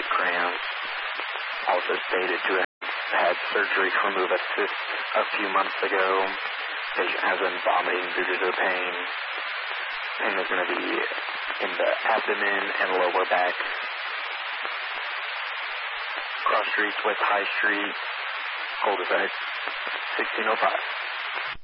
with cramps. Also stated to have had surgery to remove a cyst a few months ago. Patient has been vomiting due to their pain. Pain is going to be in the abdomen and lower back. Cross streets with High Street, cul-de-sac 1605.